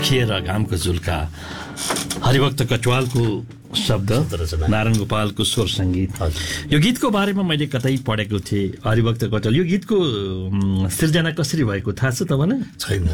पोखिएर घामको झुल्का, हरिभक्त कटुवालको शब्द, नारायण गोपालको स्वर सङ्गीत। यो गीतको बारेमा मैले कतै पढेको थिएँ, हरिभक्त कटुवाल। यो गीतको सिर्जना कसरी भएको थाहा छ तपाईँलाई? छैन।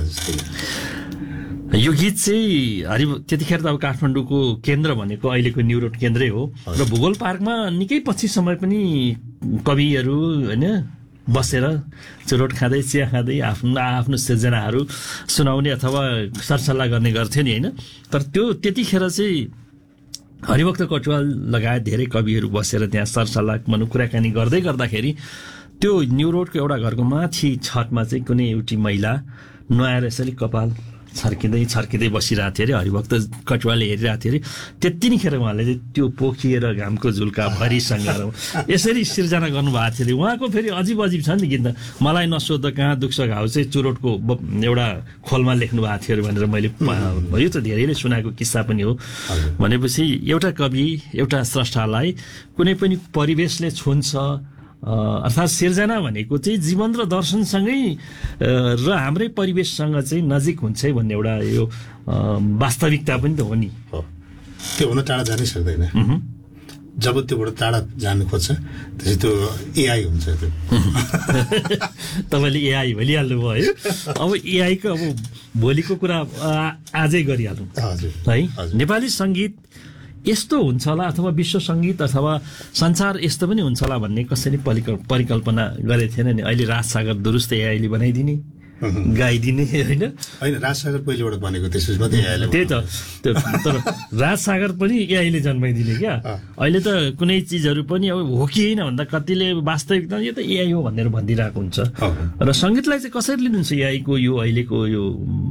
यो गीत चाहिँ त्यतिखेर त अब काठमाडौँको केन्द्र भनेको अहिलेको न्यू रोड केन्द्रै हो र भूगोल पार्कमा निकै पछि समय पनि कविहरू होइन बसेर चुरोट खाँदै चिया खाँदै आफ्नो सिर्जनाहरू सुनाउने अथवा सरसल्लाह गर्ने गर्थ्यो नि होइन। तर त्यतिखेर चाहिँ हरिभक्त कटुवाल लगायत धेरै कविहरू बसेर त्यहाँ सरसल्लाह कुराकानी गर्दै गर्दाखेरि त्यो न्यू रोडको एउटा घरको माथि छतमा चाहिँ कुनै एउटी महिला नुहाएर यसरी कपाल छर्किँदै बसिरहेको थियो अरे। हरिभक्त कटुवालले हेरिरहेको थियो अरे। त्यतिखेर उहाँले चाहिँ त्यो पोखिएर घामको झुल्का भरिसँग यसरी सिर्जना गर्नुभएको थियो अरे। उहाँको फेरि अजीब छ नि गीत। मलाई नसोध कहाँ दुख्छ घाउ चाहिँ चुरोटको एउटा खोलमा लेख्नु भएको थियो अरे भनेर मैले यो त धेरैले सुनाएको किस्सा पनि हो। भनेपछि एउटा कवि एउटा स्रष्टालाई कुनै पनि परिवेशले छुन्छ, अर्थात् सिर्जना भनेको चाहिँ जीवन र दर्शनसँगै र हाम्रै परिवेशसँग चाहिँ नजिक हुन्छ है भन्ने एउटा यो वास्तविकता पनि त हो नि। त्यो हुन टाढा जानै सक्दैन। जब त्योबाट टाढा जानु खोज्छ त्यसै त्यो एआई हुन्छ। त्यो तपाईँले एआई भनिहाल्नुभयो है। अब एआईको अब भोलिको कुरा आजै गरिहालौँ है। नेपाली सङ्गीत यस्तो हुन्छ होला अथवा विश्व सङ्गीत अथवा संसार यस्तो पनि हुन्छ होला भन्ने कसैले परिकल्पना गरेको थिएन नि। अहिले राजसागर दुरुस्त एआईले बनाइदिने गाइदिने होइन। राजसागर पहिलेबाट बनेको त्यसमा त्यही त। तर राजसागर पनि एआईले जन्माइदिने क्या। अहिले त कुनै चिजहरू पनि अब हो कि होइन भन्दा कतिले वास्तविकता यो त एआई हो भनेर भनिदिरहेको हुन्छ। र सङ्गीतलाई चाहिँ कसरी लिनुहुन्छ एआईको यो अहिलेको यो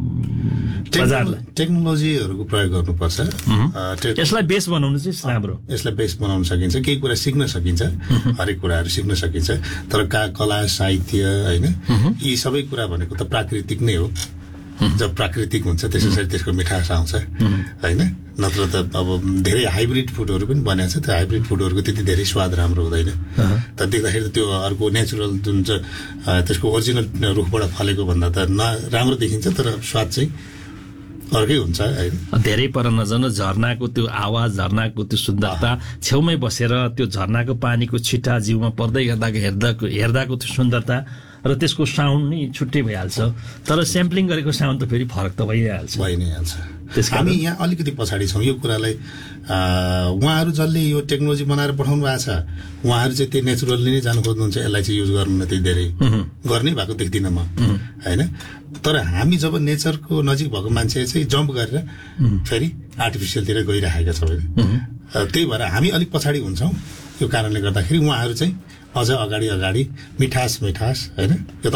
टेक्नोलोजीहरूको प्रयोग गर्नुपर्छ। यसलाई बेस बनाउनु चाहिँ राम्रो। यसलाई बेस बनाउन सकिन्छ, केही कुरा सिक्न सकिन्छ, हरेक कुराहरू सिक्न सकिन्छ। तर कला साहित्य होइन यी सबै कुरा भनेको त प्राकृतिक नै हो। जब प्राकृतिक हुन्छ त्यसै त्यसको मिठास आउँछ होइन। नत्र त अब धेरै हाइब्रिड फुडहरू पनि बनिएको छ। त्यो हाइब्रिड फुडहरूको त्यति धेरै स्वाद राम्रो हुँदैन। तर देख्दाखेरि त त्यो अर्को नेचुरल जुन चाहिँ त्यसको ओरिजिनल रुखबाट फलेको भन्दा त राम्रो देखिन्छ, तर स्वाद चाहिँ अर्कै हुन्छ होइन। धेरै पर नजानु झरनाको त्यो आवाज, झरनाको त्यो सुन्दरता, छेउमै बसेर त्यो झरनाको पानीको छिटा जिउमा पर्दै हेर्दाको त्यो सुन्दरता र त्यसको साउन्ड नै छुट्टै भइहाल्छ। तर स्याम्पलिङ गरेको साउन्ड त फेरि फरक त भइ नै हाल्छ। हामी यहाँ अलिकति पछाडि छौँ यो कुरालाई। उहाँहरू जसले यो टेक्नोलोजी बनाएर पठाउनु भएको छ उहाँहरू चाहिँ त्यही नेचुरल्ली नै जानु खोज्नुहुन्छ। यसलाई चाहिँ युज गर्नु त्यही धेरै गर्नै भएको देख्दिनँ म होइन। तर हामी जब नेचरको नजिक भएको मान्छे चाहिँ जम्प गरेर फेरि आर्टिफिसियलतिर गइरहेका छौँ। त्यही भएर हामी अलिक पछाडि हुन्छौँ। यो कारणले गर्दाखेरि उहाँहरू चाहिँ अझ अगाडि मिठास होइन। यो त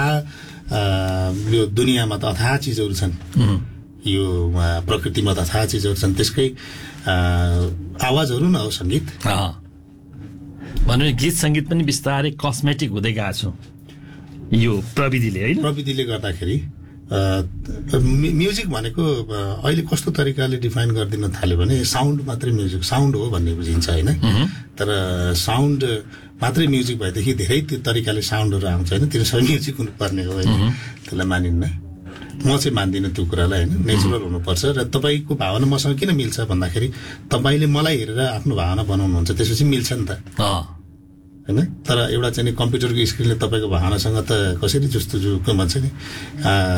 यो दुनियाँमा त अथाह चिजहरू छन्, यो प्रकृतिमा त अथाह चिजहरू छन्। त्यसकै आवाजहरू न हो सङ्गीत। भन्नु गीत सङ्गीत पनि बिस्तारै कस्मेटिक हुँदै गएको छ यो प्रविधिले गर्दाखेरि। म्युजिक भनेको अहिले कस्तो तरिकाले डिफाइन गरिदिन थाल्यो भने साउन्ड मात्रै म्युजिक साउन्ड हो भन्ने बुझिन्छ होइन। तर साउन्ड मात्रै म्युजिक भएदेखि धेरै त्यो तरिकाले साउन्डहरू आउँछ होइन। त्यो सबै म्युजिक हुनुपर्ने हो होइन। त्यसलाई मानिन्न। म चाहिँ मान्दिनँ त्यो कुरालाई होइन। नेचुरल हुनुपर्छ। र तपाईँको भावना मसँग किन मिल्छ भन्दाखेरि तपाईँले मलाई हेरेर आफ्नो भावना बनाउनुहुन्छ, त्यसपछि मिल्छ नि त होइन। तर एउटा चाहिँ कम्प्युटरको स्क्रिनले तपाईँको भावनासँग त कसरी जस्तो भन्छ नि